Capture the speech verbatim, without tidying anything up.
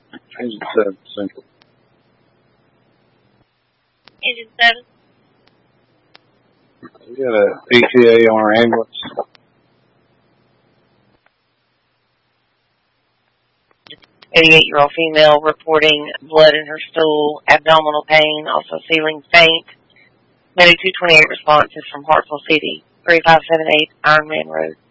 Engine seven, Central. Engine seven. We got a E T A on our ambulance. eighty-eight-year-old female reporting blood in her stool, abdominal pain, also feeling faint. Medic two twenty-eight response is from Hartsville City, three five seven eight Ironman Road.